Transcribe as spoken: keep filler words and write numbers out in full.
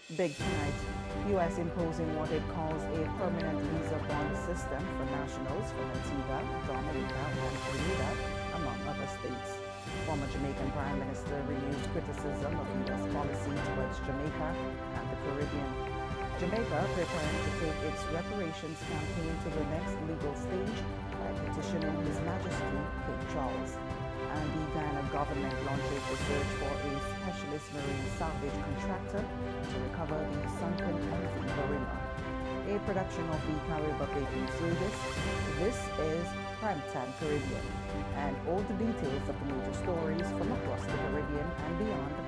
Big tonight, U S imposing what it calls a permanent visa bond system for nationals from Antigua, Dominica, and Trinidad, among other states. Former Jamaican Prime Minister renews criticism of U S policy towards Jamaica and the Caribbean. Jamaica preparing to take its reparations campaign to the next legal stage by petitioning His Majesty King Charles. And the Guyana government launches the search for a specialist marine salvage contractor to recover the sunken M V Barima. A production of the Caribbean Baking Service. This is Primetime Caribbean, and all the details of the major stories from across the Caribbean and beyond